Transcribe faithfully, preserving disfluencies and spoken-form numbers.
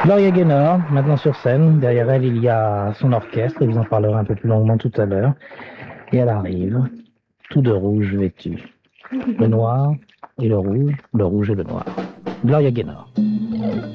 Gloria Gaynor, maintenant sur scène. Derrière elle, il y a son orchestre. Il vous en parlera un peu plus longuement tout à l'heure. Et elle arrive, tout de rouge vêtue. Le noir et le rouge, le rouge et le noir. Gloria Gaynor.